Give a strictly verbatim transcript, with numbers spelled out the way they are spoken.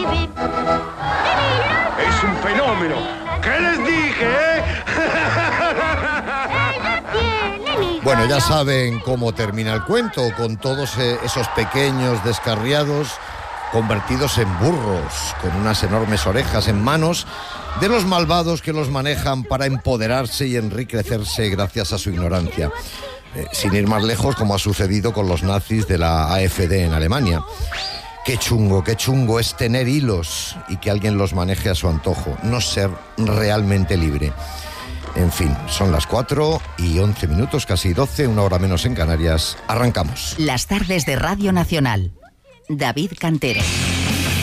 Es un fenómeno. ¿Qué les dije, eh? Bueno, ya saben cómo termina el cuento, con todos esos pequeños descarriados convertidos en burros, con unas enormes orejas en manos de los malvados que los manejan para empoderarse y enriquecerse gracias a su ignorancia. Eh, sin ir más lejos, como ha sucedido con los nazis de la A F D en Alemania. Qué chungo, qué chungo es tener hilos y que alguien los maneje a su antojo, no ser realmente libre. En fin, son las cuatro y once minutos, casi doce, una hora menos en Canarias. Arrancamos. Las tardes de Radio Nacional. David Cantero.